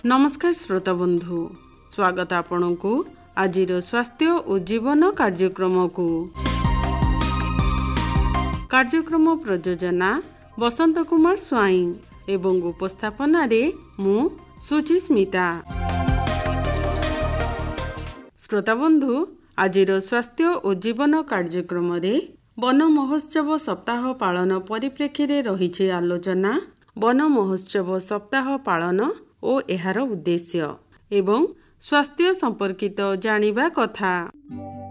नमस्कार श्रोता बंधु, स्वागत आपनकु आजिर स्वास्थ्य और जीवन कार्यक्रम को। कार्यक्रम प्रयोजना बसंत कुमार स्वाई एवं उपस्थापना रे मु सुचिस्मिता। श्रोता बंधु, आजिर स्वास्थ्य और जीवन कार्यक्रम रे वन महोत्सव सप्ताह पालन परिप्रेक्षी रे रही आलोचना वन महोत्सव सप्ताह पालन और एहार उद्देश्य एवं स्वास्थ्य संपर्कित जानिबा कथा।